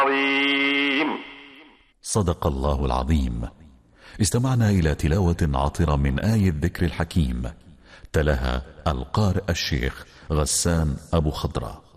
عظيم. صدق الله العظيم. استمعنا إلى تلاوة عطرة من آية الذكر الحكيم، تلاها القارئ الشيخ غسان أبو خضرة.